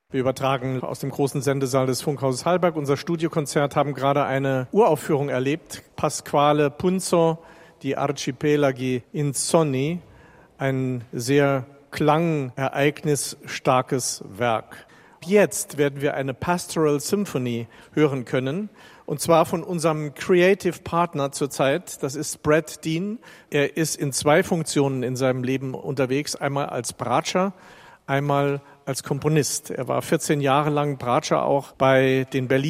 Wir übertragen aus dem großen Sendesaal des Funkhauses Hallberg. Unser Studiokonzert haben gerade eine Uraufführung erlebt. Pasquale Punzo, die Arcipelagi Insonni, ein sehr klangereignisstarkes Werk. Jetzt werden wir eine Pastoral Symphony hören können, und zwar von unserem Creative Partner zurzeit, das ist Brad Dean. Er ist in 2 Funktionen in seinem Leben unterwegs, einmal als Bratscher, einmal als Komponist. Er war 14 Jahre lang Bratscher auch bei den Berliner